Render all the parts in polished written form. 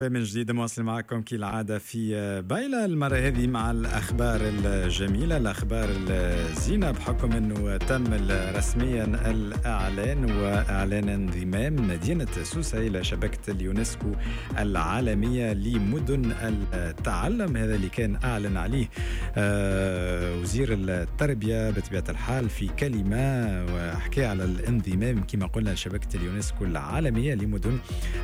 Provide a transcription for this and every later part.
من جديد مواصل معكم كالعادة في بايلة، المرة هذه مع الأخبار الجميلة، الأخبار الزينة، بحكم أنه تم رسميا الإعلان وإعلان انضمام مدينة سوسة إلى شبكة اليونسكو العالمية لمدن التعلم. هذا اللي كان أعلن عليه وزير التربية بطبيعة الحال في كلمة، وحكى على الانضمام كما قلنا لشبكة اليونسكو العالمية لمدن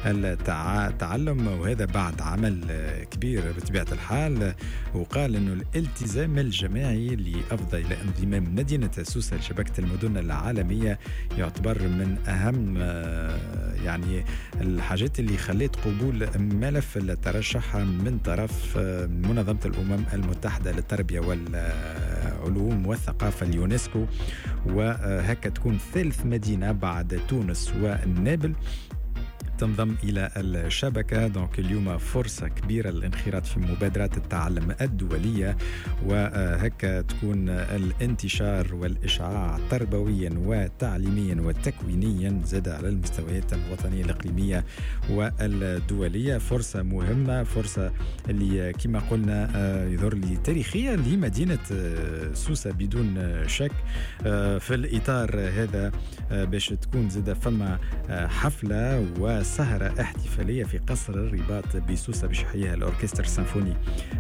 التعلم، وهذا بعد عمل كبير بطبيعة الحال. وقال أنه الالتزام الجماعي لأفضل إلى انضمام مدينة سوسة لشبكة المدن العالمية يعتبر من أهم يعني الحاجات اللي خلت قبول ملف الترشح من طرف منظمة الأمم المتحدة للتربية والعلوم والثقافة اليونسكو، وهكا تكون ثالث مدينة بعد تونس والنابل تنضم إلى الشبكة. دونك اليوم فرصة كبيرة للانخراط في مبادرات التعلم الدولية، وهكا تكون الانتشار والإشعاع تربويا وتعليميا وتكوينيا زاد على المستويات الوطنية الإقليمية والدولية. فرصة مهمة، فرصة اللي كما قلنا يظهر لي تاريخية لمدينة سوسة بدون شك. في الإطار هذا باش تكون زاد فما حفلة وسهرة احتفالية في قصر الرباط بسوسة باش يحييها الأوركستر السيمفوني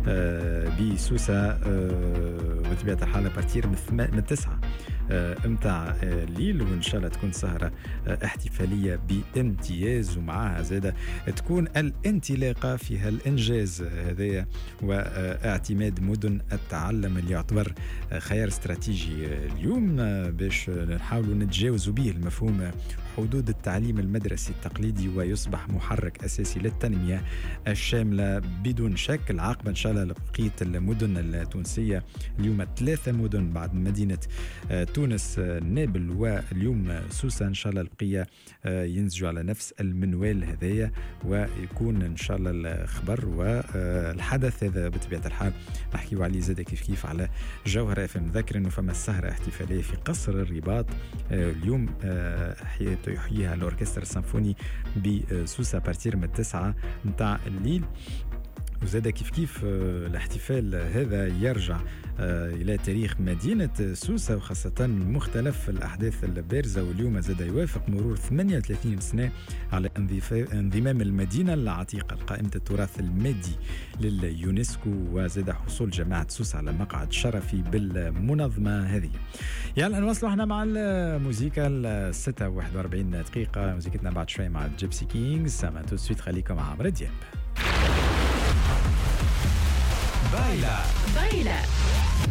بسوسة بطبيعة الحال بارتير من 9 امتاع الليل، وإن شاء الله تكون سهرة احتفالية بامتياز، ومعها زادة تكون الانطلاقة فيها الإنجاز هذايا واعتماد مدن التعلم اللي يعتبر خيار استراتيجي اليوم باش نحاولوا نتجاوزوا به المفهوم حدود التعليم المدرسي التقليدي ويصبح محرك أساسي للتنمية الشاملة بدون شك. العاقبة إن شاء الله لبقية المدن التونسية، اليوم 3 مدن بعد مدينة تونس نابل واليوم سوسة، إن شاء الله البقية ينسجوا على نفس المنوال هذايا، ويكون إن شاء الله الخبر والحدث هذا بطبيعة الحال نحكيوا عليه زاد كيف على جوهرة FM. ذكر إنه فما السهرة احتفالية في قصر الرباط اليوم يحييها الأوركستر السيمفوني بسوسة بارتير من 9 متاع الليل. وزاد كيف الاحتفال هذا يرجع إلى تاريخ مدينة سوسة، وخاصة مختلف الأحداث البارزة، واليوم زاد يوافق مرور 38 سنة على انضمام المدينة العتيقة لقائمة التراث المادي لليونسكو، وزاد حصول جماعة سوسة على مقعد شرفي بالمنظمة هذه. يلا نواصلوا احنا مع الموسيقى 6:41 دقيقة، موسيقتنا بعد شوي مع جيبسي كينجز. سما تو سويت خليكم مع عمرو دياب. بايلة